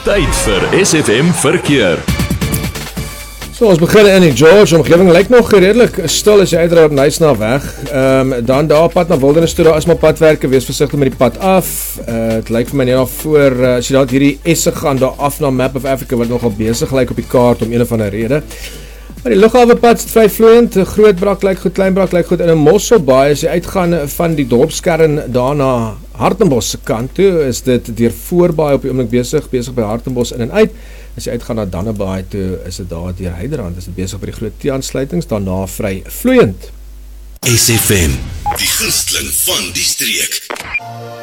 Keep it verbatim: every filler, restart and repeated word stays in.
Tyd vir S F M Verkeer. So, ons begin in die George, omgewing lyk nog redelik stil as jy uitdraai op Nysna weg. Um, dan daar pad na Wildernis toe, daar is maar padwerke, wees versigtig met die pad af. Uh, het lyk vir my net daar voor, uh, as jy daar hierdie esse gaan, daar af na Map of Africa, wat nogal bezig lyk op die kaart om een of ander rede. Maar die lughavenpad is vry vloeiend, Grootbrak lyk goed, Kleinbrak lyk goed, en in Mosselbaai, as jy uitgaan van die dorpskern daar na Hartenbos se kant toe, is dit deur Voorbaai op die oomblik besig, besig by Hartenbos in en uit. As jy uitgaan na Dannebaai toe, is dit daar deur Heiderand, is dit besig by die groot T-aansluitings, daarna vry vloeiend. S F M, die gunsteling van die streek.